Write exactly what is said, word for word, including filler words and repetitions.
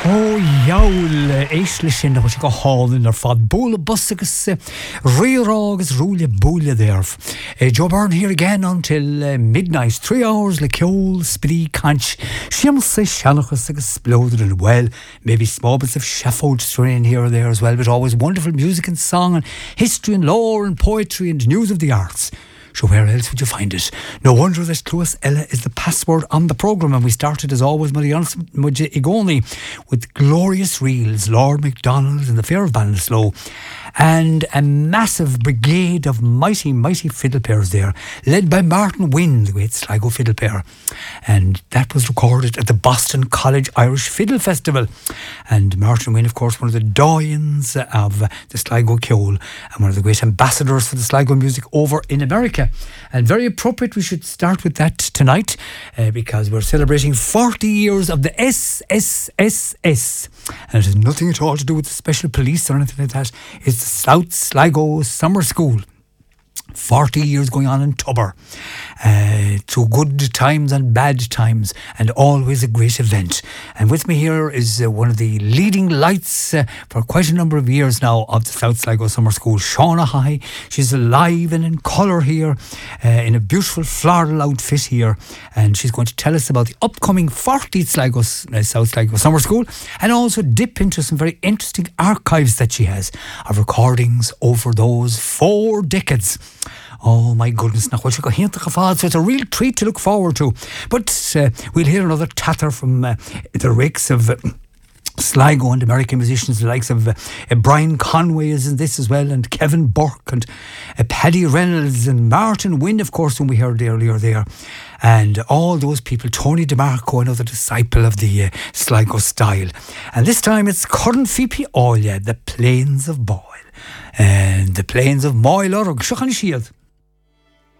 Oh, jawl, eisle sin na go hálinn ar fad bóla bus agus riará agus rúla bóla derf. Joe Byrne here again until uh, midnight, three hours le ceol, sprí, canch, siamsa, shanachas agus sploded and well, maybe small bits of Sheffield strain here or there as well, but always wonderful music and song and history and lore and poetry and news of the arts. So where else would you find it? No wonder that Cluas Ella is the password on the programme, and we started as always Muja Igoni with glorious reels, Lord MacDonald and the Fair of Ballinasloe, and a massive brigade of mighty, mighty fiddle players there, led by Martin Wynne, the great Sligo fiddle player. And that was recorded at the Boston College Irish Fiddle Festival. And Martin Wynne, of course, one of the doyens of the Sligo Ceol and one of the great ambassadors for the Sligo music over in America. And very appropriate we should start with that tonight uh, because we're celebrating forty years of the S S S S. And it has nothing at all to do with the special police or anything like that. It's the South Sligo Summer School. forty years going on in Tubber, uh, through good times and bad times, and always a great event. And with me here is uh, one of the leading lights uh, for quite a number of years now of the South Sligo Summer School, Shauna High. She's alive and in colour here, uh, in a beautiful floral outfit here, and she's going to tell us about the upcoming fortieth Sligo, uh, South Sligo Summer School, and also dip into some very interesting archives that she has of recordings over those four decades. Oh my goodness, now so it's a real treat to look forward to. But uh, we'll hear another tatter from uh, the rakes of uh, Sligo and American musicians, the likes of uh, uh, Brian Conway is in this as well, and Kevin Burke and uh, Paddy Reynolds and Martin Wynne, of course, whom we heard earlier there. And all those people, Tony DeMarco, another disciple of the uh, Sligo style. And this time it's Curran Fipi Olia, the Plains of Boyle. And the Plains of Moyle, or Shochan Shield.